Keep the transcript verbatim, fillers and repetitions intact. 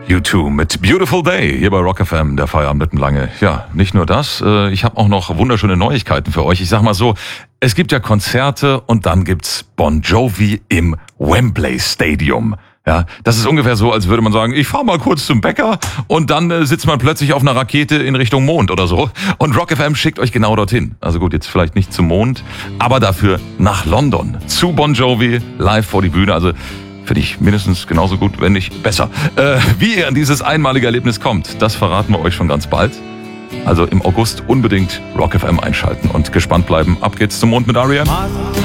U zwei mit Beautiful Day hier bei Rock F M, der Feierabend mitten lange. Ja, nicht nur das, ich habe auch noch wunderschöne Neuigkeiten für euch. Ich sag mal so, es gibt ja Konzerte und dann gibt's Bon Jovi im Wembley Stadium. Ja, das ist ungefähr so, als würde man sagen, ich fahre mal kurz zum Bäcker und dann äh, sitzt man plötzlich auf einer Rakete in Richtung Mond oder so. Und Rock F M schickt euch genau dorthin. Also gut, jetzt vielleicht nicht zum Mond, aber dafür nach London. Zu Bon Jovi, live vor die Bühne. Also für dich mindestens genauso gut, wenn nicht besser. Äh, wie ihr an dieses einmalige Erlebnis kommt, das verraten wir euch schon ganz bald. Also im August unbedingt Rock F M einschalten und gespannt bleiben. Ab geht's zum Mond mit R E M.